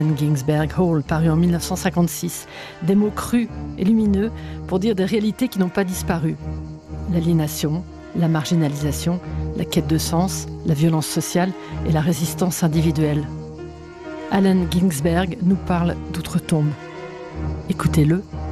Ginsberg Hall, paru en 1956. Des mots crus et lumineux pour dire des réalités qui n'ont pas disparu. L'aliénation, la marginalisation, la quête de sens, la violence sociale et la résistance individuelle. Allen Ginsberg nous parle d'outre-tombe. Écoutez-le.